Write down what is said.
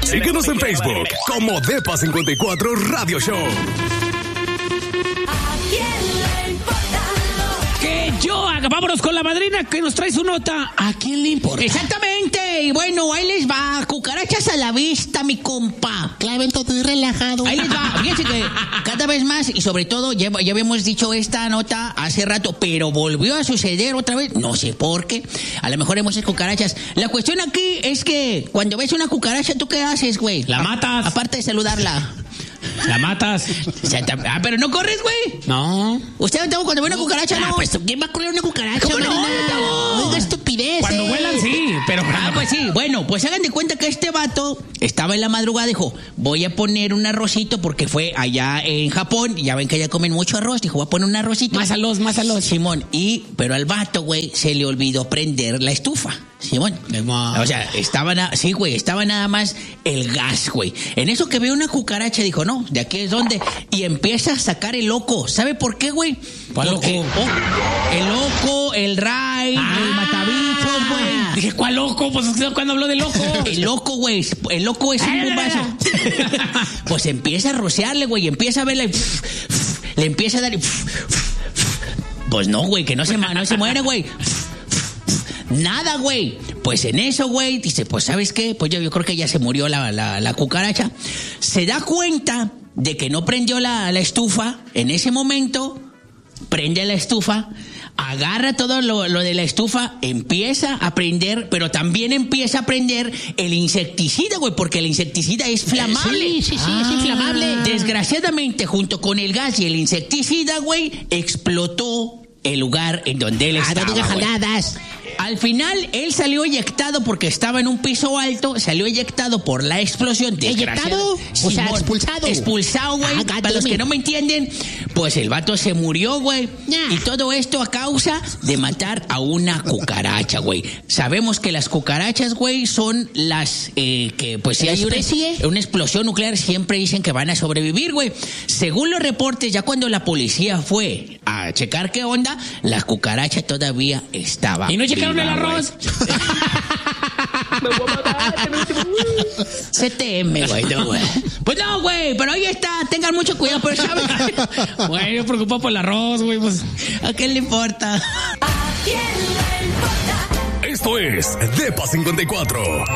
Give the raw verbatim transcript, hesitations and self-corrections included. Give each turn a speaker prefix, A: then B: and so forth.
A: Síguenos en Facebook como Depa cincuenta y cuatro Radio Show.
B: Que yo haga. Vámonos con la madrina que nos trae su nota. ¿A quién le importa?
C: Exactamente. Y bueno, ahí les va. Cucarachas a la vista, mi compa.
D: Claro, estoy relajado.
C: Ahí les va. Fíjense que cada vez más, y sobre todo, ya, ya habíamos dicho esta nota hace rato, pero volvió a suceder otra vez. No sé por qué. A lo mejor hay muchas cucarachas. La cuestión aquí es que cuando ves una cucaracha, ¿tú qué haces, güey?
B: La matas.
C: A, aparte de saludarla.
B: La matas.
C: Ah, pero no corres, güey.
B: No.
C: Usted cuando ve una cucaracha, no.
D: Ah, pues ¿quién va a correr una cucaracha?
C: ¿Cómo no?
D: No, no, no, estupidez.
B: Cuando
D: eh.
B: vuelan, sí, pero...
C: Ah, pues sí. Bueno, pues hagan de cuenta que este vato estaba en la madrugada, dijo, voy a poner un arrocito porque fue allá en Japón, ya ven que allá comen mucho arroz, dijo, voy a poner un arrocito.
B: Más a los, más a los.
C: Simón, y, pero al vato, güey, se le olvidó prender la estufa. Simón. O sea, estaba nada, sí, güey, estaba nada más el gas, güey. En eso que ve una cucaracha, dijo, no, de aquí es donde, y empieza a sacar el loco. ¿Sabe por qué, güey?
B: ¿Cuál
C: Porque,
B: loco?
C: oh, el loco, el ray,
B: Ah,
C: el matabichos, güey.
B: Dije, ¿cuál loco? Pues cuando habló de loco.
C: El loco, güey, el loco es un bombazo. Pues empieza a rociarle, güey, empieza a verle, y, le empieza a dar, y, pues no, güey, que no se, no se muere, güey. Nada, güey. Pues en eso, güey, dice, pues ¿sabes qué? Pues yo, yo creo que ya se murió la, la, la cucaracha. Se da cuenta de que no prendió la, la estufa. En ese momento, prende la estufa, agarra todo lo, lo de la estufa, empieza a prender, pero también empieza a prender el insecticida, güey, porque el insecticida es flamable.
D: Sí, sí, sí, ah. es inflamable.
C: Desgraciadamente, junto con el gas y el insecticida, güey, explotó el lugar en donde él
D: Ah,
C: estaba,
D: no digas
C: güey.
D: jaladas.
C: Al final, él salió eyectado porque estaba en un piso alto, salió eyectado por la explosión.
D: ¿Eyectado? O sea, expulsado.
C: Expulsado, güey.
D: Ah,
C: Para los que no me entienden, pues el vato se murió, güey.
D: Yeah.
C: Y todo esto a causa de matar a una cucaracha, güey. Sabemos que las cucarachas, güey, son las eh, que, pues si hay una, una explosión nuclear, siempre dicen que van a sobrevivir, güey. Según los reportes, ya cuando la policía fue a checar qué onda, la cucaracha todavía estaba.
B: ¿Y no checaron
C: viva,
B: el arroz?
C: C T M, güey, no, güey. Pues no, güey, pero ahí está, tengan mucho cuidado, pero ¿sabes?
B: Güey, yo preocupado por el arroz, güey, pues.
C: ¿A quién le importa?
A: Esto es Depa cincuenta y cuatro.